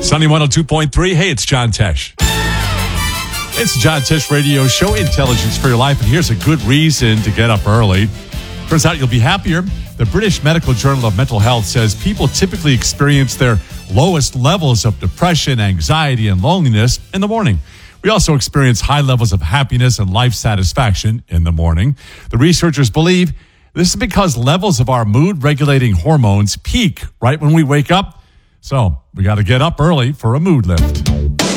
Sunny 102.3. Hey, it's John Tesh. It's the John Tesh Radio Show, Intelligence for Your Life. And here's a good reason to get up early. Turns out you'll be happier. The British Medical Journal of Mental Health says people typically experience their lowest levels of depression, anxiety, and loneliness in the morning. We also experience high levels of happiness and life satisfaction in the morning. The researchers believe this is because levels of our mood-regulating hormones peak right when we wake up. So we got to get up early for a mood lift.